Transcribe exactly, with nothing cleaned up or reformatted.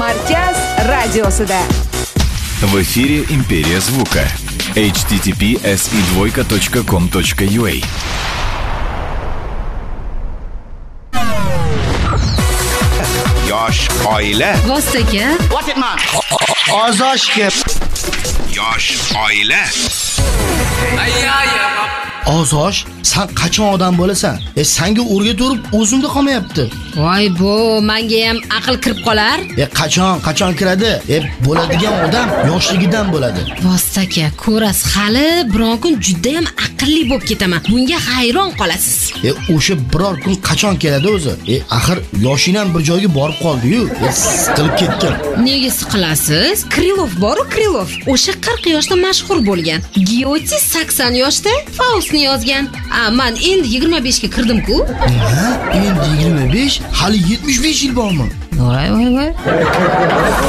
Markaz radiosida. В эфире Империя звука. эйч ти ти пи эс и двойка точка ком точка ю а. Yosh oila. Vostaga. What it man? Ozoshga. Yosh oila. Ozosh, sen qachon odam bo'lasan? E senga o'rgaturib o'zimda qolmayapti. Voy bu, menga ham aql kirib qolar. E qachon, qachon kiradi? E bo'ladigan odam yoshligidan bo'ladi. Vostaga, ko'rasiz, hali biror kun juda ham aqlli bo'lib ketaman. Bunga hayron qolasiz. E o'sha biror kun qachon keladi o'zi? E axir yoshingdan bir joyga borib qoldi-yu, e siqilib ketgan. Nega siqilasiz? Krylov bor-ku, Krylov. O'sha qirq yoshda mashhur bo'lgan. Gyote sakson yoshda Faustni yozgan. A, men endi yigirma beshga kirdim-ku. Ha? Endi yigirma besh, hali yetmish besh yil bormi? Voy voy voy.